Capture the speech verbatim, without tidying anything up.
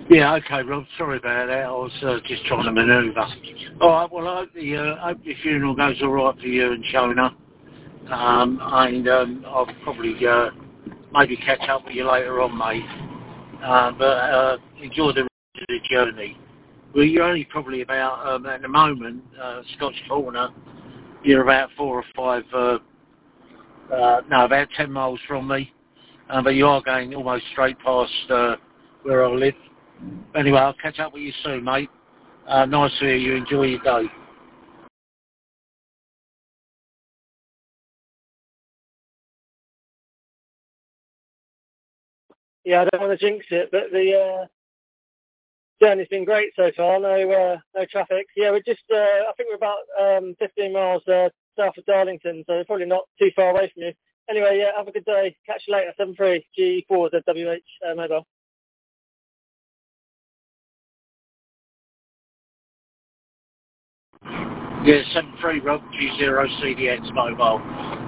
Yeah, okay, Rob. Sorry about that. I was uh, just trying to manoeuvre. All right. Well, I hope the uh, hope the funeral goes all right for you and Shona. Um, and um, I'll probably uh, maybe catch up with you later on, mate. Uh, but uh, enjoy the rest of the journey. Well, you're only probably about um, at the moment, uh, Scotch Corner. You're about four or five. Uh, uh, no, about ten miles from me. Uh, but you are going almost straight past uh, where I live. Anyway, I'll catch up with you soon, mate. Uh, nice to hear you. Enjoy your day. Yeah, I don't want to jinx it, but the uh, journey's been great so far. No, uh, no traffic. Yeah, we're just. Uh, I think we're about um, fifteen miles uh, south of Darlington, so we're probably not too far away from you. Anyway, yeah, have a good day. Catch you later. seven three G four Z W H uh, mobile. Yeah, seven three Rob G zero C D X mobile.